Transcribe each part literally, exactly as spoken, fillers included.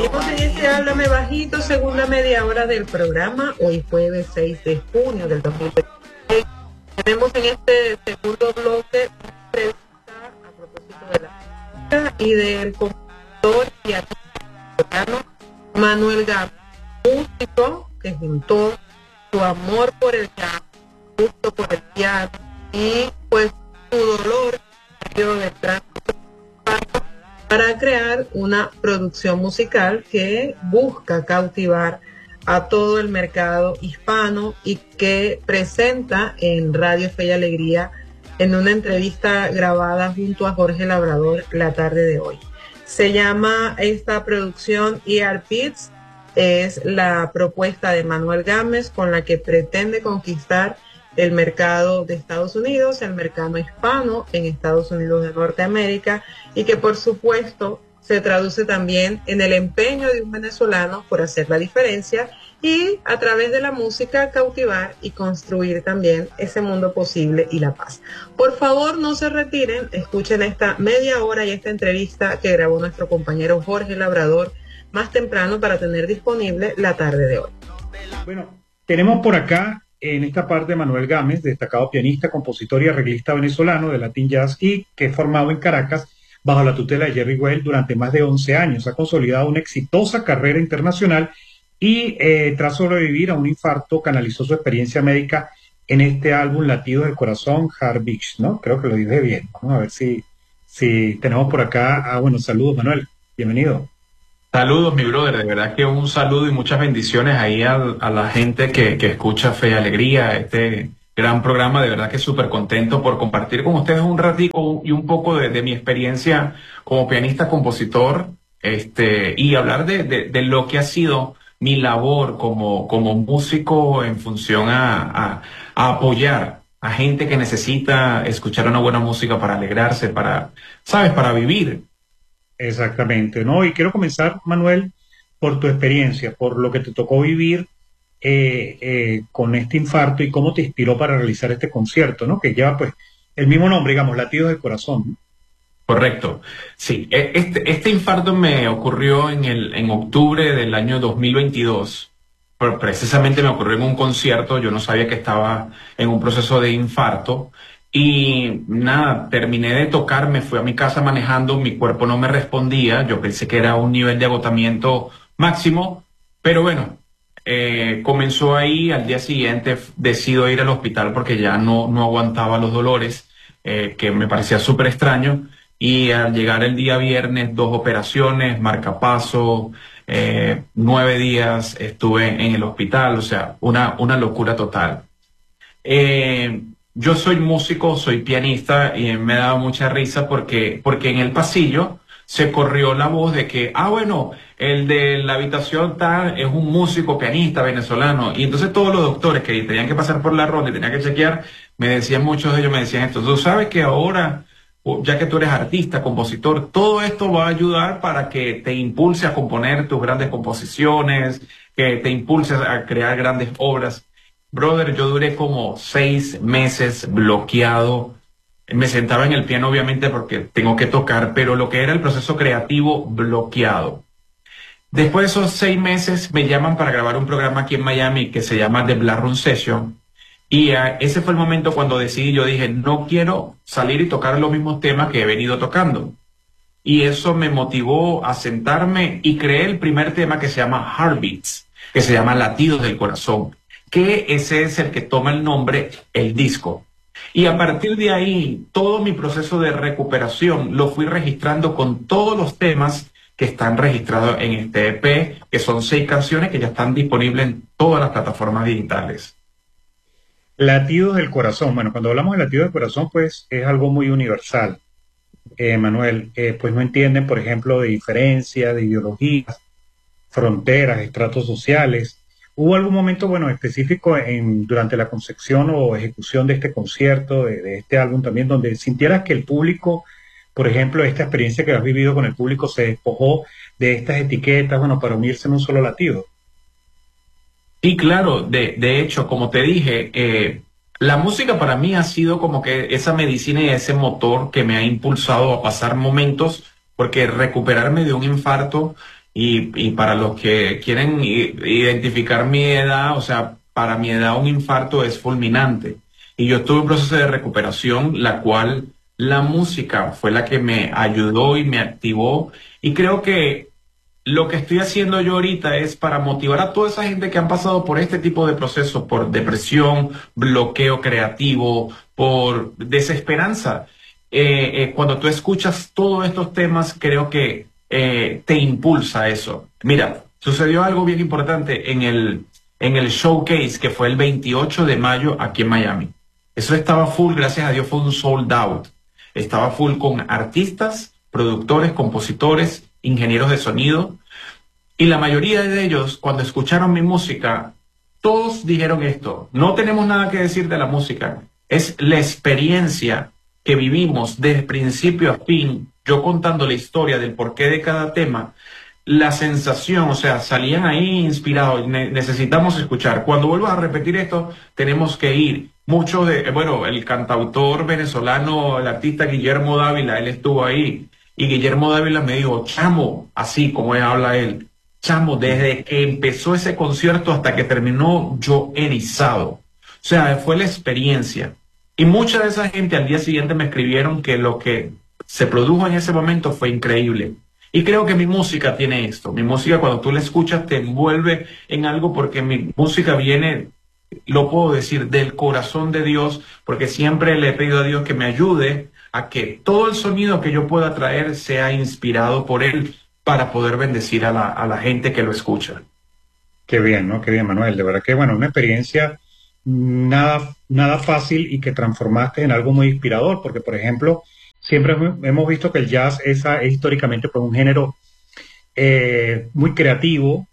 Seguimos en este Háblame Bajito, segunda media hora del programa, hoy jueves seis de junio del dos mil veintiséis. Tenemos en este segundo bloque una entrevista a propósito de la música y del compositor y artista Manuel Gámez, músico que juntó su amor por el jazz, gusto por el piano y pues su dolor de tránsito para crear una producción musical que busca cautivar a todo el mercado hispano y que presenta en Radio Fe y Alegría en una entrevista grabada junto a Jorge Labrador la tarde de hoy. Se llama esta producción E R Beats, es la propuesta de Manuel Gámez con la que pretende conquistar el mercado de Estados Unidos, el mercado hispano en Estados Unidos de Norteamérica, y que por supuesto se traduce también en el empeño de un venezolano por hacer la diferencia y a través de la música cautivar y construir también ese mundo posible y la paz. Por favor, no se retiren, escuchen esta media hora y esta entrevista que grabó nuestro compañero Jorge Labrador más temprano para tener disponible la tarde de hoy. Bueno, tenemos por acá en esta parte Manuel Gámez, destacado pianista, compositor y arreglista venezolano de Latin Jazz y que formado en Caracas bajo la tutela de Jerry Well durante más de once años. Ha consolidado una exitosa carrera internacional y eh, tras sobrevivir a un infarto canalizó su experiencia médica en este álbum Latidos del Corazón, Heartbeats, ¿no? Creo que lo dije bien. Vamos a ver si, si tenemos por acá. Ah, bueno, saludos Manuel, bienvenido. Saludos, mi brother, de verdad que un saludo y muchas bendiciones ahí a, a la gente que, que escucha Fe y Alegría, este gran programa. De verdad que súper contento por compartir con ustedes un ratito y un poco de, de mi experiencia como pianista, compositor, este, y hablar de, de, de lo que ha sido mi labor como, como músico en función a, a, a apoyar a gente que necesita escuchar una buena música para alegrarse, para, ¿sabes?, para vivir. Exactamente, ¿no? Y quiero comenzar, Manuel, por tu experiencia, por lo que te tocó vivir eh, eh, con este infarto y cómo te inspiró para realizar este concierto, ¿no? Que lleva, pues, el mismo nombre, digamos, Latidos del Corazón, ¿no? Correcto. Sí, este, este infarto me ocurrió en, el, en octubre del año dos mil veintidós. Pero precisamente me ocurrió en un concierto, yo no sabía que estaba en un proceso de infarto. Y nada, terminé de tocar, me fui a mi casa manejando, mi cuerpo no me respondía, yo pensé que era un nivel de agotamiento máximo, pero bueno, eh, comenzó ahí, al día siguiente decido ir al hospital porque ya no, no aguantaba los dolores, eh, que me parecía súper extraño, y al llegar el día viernes, dos operaciones, marcapaso, eh, nueve días estuve en el hospital, o sea, una, una locura total. Eh, Yo soy músico, soy pianista y me da mucha risa porque, porque en el pasillo se corrió la voz de que, ah, bueno, el de la habitación tal es un músico pianista venezolano. Y entonces todos los doctores que tenían que pasar por la ronda y tenían que chequear, me decían, muchos de ellos me decían esto. Tú sabes que ahora, ya que tú eres artista, compositor, todo esto va a ayudar para que te impulse a componer tus grandes composiciones, que te impulse a crear grandes obras. Brother, yo duré como seis meses bloqueado. Me sentaba en el piano, obviamente, porque tengo que tocar, pero lo que era el proceso creativo, bloqueado. Después de esos seis meses, me llaman para grabar un programa aquí en Miami que se llama The Black Room Session. Y uh, ese fue el momento cuando decidí, yo dije, no quiero salir y tocar los mismos temas que he venido tocando. Y eso me motivó a sentarme y creé el primer tema que se llama Heartbeats, que se llama Latidos del Corazón, que ese es el que toma el nombre, el disco. Y a partir de ahí, todo mi proceso de recuperación lo fui registrando con todos los temas que están registrados en este E P, que son seis canciones que ya están disponibles en todas las plataformas digitales. Latidos del Corazón. Bueno, cuando hablamos de latidos del corazón, pues es algo muy universal. Eh, Manuel, eh, pues no entienden, por ejemplo, de diferencias, de ideologías, fronteras, estratos sociales. ¿Hubo algún momento, bueno, específico en, durante la concepción o ejecución de este concierto, de, de este álbum también, donde sintieras que el público, por ejemplo, esta experiencia que has vivido con el público se despojó de estas etiquetas, bueno, para unirse en un solo latido? Sí, claro, de, de hecho, como te dije, eh, la música para mí ha sido como que esa medicina y ese motor que me ha impulsado a pasar momentos, porque recuperarme de un infarto Y, y para los que quieren i- identificar mi edad, o sea, para mi edad un infarto es fulminante. Y yo estuve en un proceso de recuperación, la cual la música fue la que me ayudó y me activó. Y creo que lo que estoy haciendo yo ahorita es para motivar a toda esa gente que han pasado por este tipo de procesos, por depresión, bloqueo creativo, por desesperanza. Eh, eh, cuando tú escuchas todos estos temas, creo que eh, te impulsa eso. Mira, sucedió algo bien importante en el, en el showcase que fue el veintiocho de mayo aquí en Miami. Eso estaba full, gracias a Dios fue un sold out. Estaba full con artistas, productores, compositores, ingenieros de sonido. Y la mayoría de ellos, cuando escucharon mi música, todos dijeron esto: no tenemos nada que decir de la música, es la experiencia que vivimos desde principio a fin, yo contando la historia del porqué de cada tema, la sensación, o sea, salían ahí inspirados, ne- necesitamos escuchar. Cuando vuelvas a repetir esto, tenemos que ir. Muchos de, eh, bueno, el cantautor venezolano, el artista Guillermo Dávila, él estuvo ahí. Y Guillermo Dávila me dijo: chamo, así como él habla él, chamo, desde que empezó ese concierto hasta que terminó, yo erizado. O sea, fue la experiencia. Y mucha de esa gente al día siguiente me escribieron que lo que se produjo en ese momento fue increíble. Y creo que mi música tiene esto. Mi música, cuando tú la escuchas, te envuelve en algo, porque mi música viene, lo puedo decir, del corazón de Dios, porque siempre le he pedido a Dios que me ayude a que todo el sonido que yo pueda traer sea inspirado por Él para poder bendecir a la, a la gente que lo escucha. Qué bien, ¿no? Qué bien, Manuel. De verdad que, bueno, una experiencia nada, nada fácil y que transformaste en algo muy inspirador, porque, por ejemplo, siempre hemos hemos visto que el jazz es, a- es históricamente pues, un género eh, muy creativo,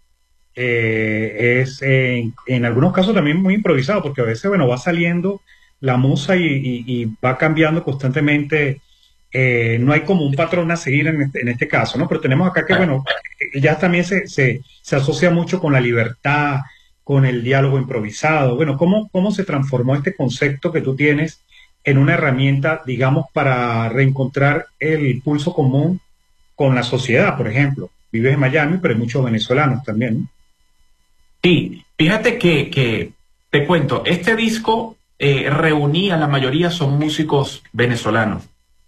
eh, es eh, en, en algunos casos también muy improvisado, porque a veces, bueno, va saliendo la musa y, y- y va cambiando constantemente. Eh, no hay como un patrón a seguir en este, en este caso, ¿no? Pero tenemos acá que, bueno, el jazz también se, se, se asocia mucho con la libertad, con el diálogo improvisado. Bueno, ¿cómo, cómo se transformó este concepto que tú tienes en una herramienta, digamos, para reencontrar el pulso común con la sociedad, por ejemplo? Vives en Miami, pero hay muchos venezolanos también, ¿no? Sí, fíjate que, que te cuento, este disco eh, reunía, la mayoría son músicos venezolanos,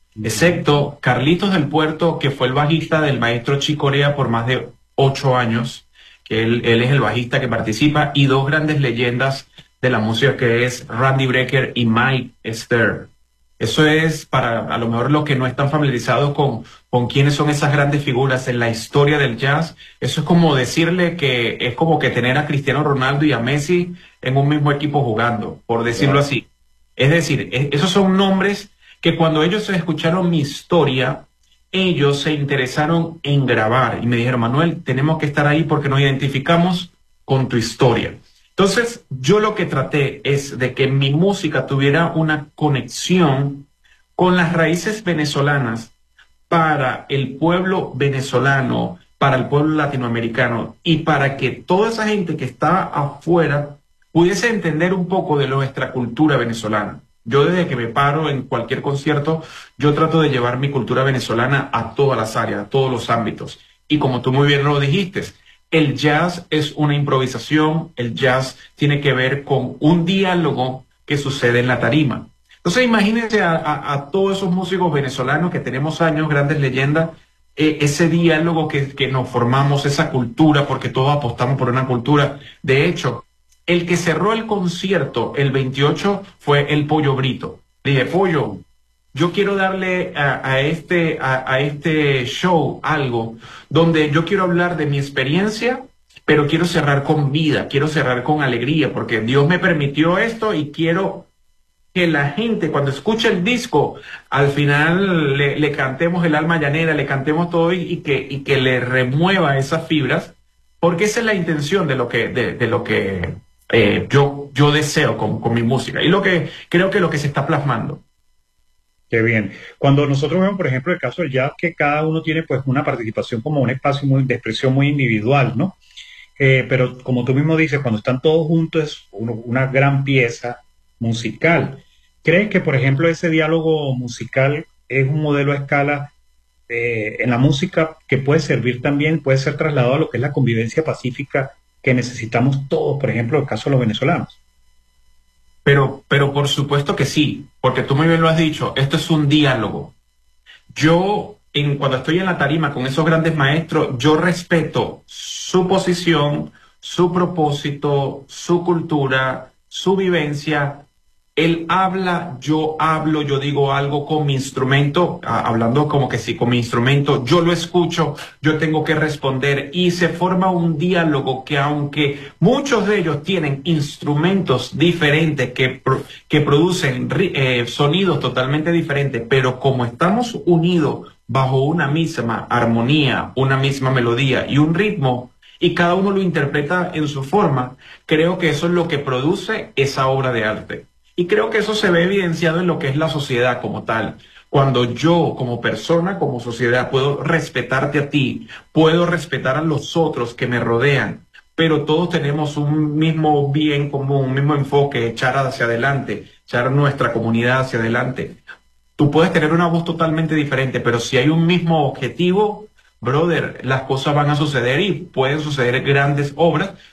excepto Carlitos del Puerto, que fue el bajista del maestro Chico Corea por más de ocho años, que él, él es el bajista que participa, y dos grandes leyendas de la música, que es Randy Brecker y Mike Stern. Eso es para a lo mejor los que no están familiarizados con, con quiénes son esas grandes figuras en la historia del jazz. Eso es como decirle que es como que tener a Cristiano Ronaldo y a Messi en un mismo equipo jugando, por decirlo Wow. así. Es decir, e- esos son nombres que cuando ellos escucharon mi historia, ellos se interesaron en grabar y me dijeron: Manuel, tenemos que estar ahí porque nos identificamos con tu historia. Entonces, yo lo que traté es de que mi música tuviera una conexión con las raíces venezolanas para el pueblo venezolano, para el pueblo latinoamericano, y para que toda esa gente que está afuera pudiese entender un poco de nuestra cultura venezolana. Yo, desde que me paro en cualquier concierto, yo trato de llevar mi cultura venezolana a todas las áreas, a todos los ámbitos. Y como tú muy bien lo dijiste, el jazz es una improvisación, el jazz tiene que ver con un diálogo que sucede en la tarima. Entonces imagínense a, a- a todos esos músicos venezolanos que tenemos años, grandes leyendas, eh, ese diálogo que, que nos formamos, esa cultura, porque todos apostamos por una cultura. De hecho, el que cerró el concierto el veintiocho fue el Pollo Brito. Dije: Pollo, yo quiero darle a, a este, a, a este show algo donde yo quiero hablar de mi experiencia, pero quiero cerrar con vida, quiero cerrar con alegría, porque Dios me permitió esto y quiero que la gente, cuando escuche el disco, al final le, le cantemos el alma llanera, le cantemos todo, y, y que, y que le remueva esas fibras, porque esa es la intención de lo que, de, de lo que eh, yo, yo deseo con, con mi música, y lo que creo que lo que se está plasmando. Qué bien. Cuando nosotros vemos, por ejemplo, el caso del jazz, que cada uno tiene pues una participación como un espacio muy, de expresión muy individual, ¿no? Eh, pero como tú mismo dices, cuando están todos juntos es uno- una gran pieza musical. ¿Crees que, por ejemplo, ese diálogo musical es un modelo a escala eh, en la música que puede servir también, puede ser trasladado a lo que es la convivencia pacífica que necesitamos todos, por ejemplo, el caso de los venezolanos. Pero, pero por supuesto que sí, porque tú muy bien lo has dicho, esto es un diálogo. Yo, en, cuando estoy en la tarima con esos grandes maestros, yo respeto su posición, su propósito, su cultura, su vivencia. Él habla, yo hablo, yo digo algo con mi instrumento, ah, hablando como que sí, con mi instrumento, yo lo escucho, yo tengo que responder y se forma un diálogo que aunque muchos de ellos tienen instrumentos diferentes que, pro- que producen ri- eh, sonidos totalmente diferentes, pero como estamos unidos bajo una misma armonía, una misma melodía y un ritmo, y cada uno lo interpreta en su forma, creo que eso es lo que produce esa obra de arte. Y creo que eso se ve evidenciado en lo que es la sociedad como tal. Cuando yo, como persona, como sociedad, puedo respetarte a ti, puedo respetar a los otros que me rodean, pero todos tenemos un mismo bien común, un mismo enfoque, echar hacia adelante, echar nuestra comunidad hacia adelante. Tú puedes tener una voz totalmente diferente, pero si hay un mismo objetivo, brother, las cosas van a suceder y pueden suceder grandes obras